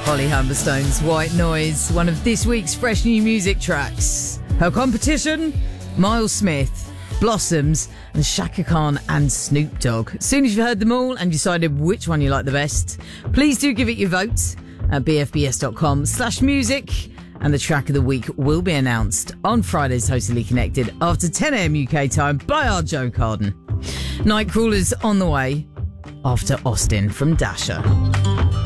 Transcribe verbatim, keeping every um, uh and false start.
Holly Humberstone's White Noise, one of this week's fresh new music tracks. Her competition, Miles Smith, Blossoms, and Shaka Khan and Snoop Dogg. As soon as you've heard them all and decided which one you like the best, please do give it your vote at bfbs.com slash music. And the track of the week will be announced on Friday's Totally Connected after ten a.m. U K time by our Joe Carden. Nightcrawler's on the way after Austin from Dasher.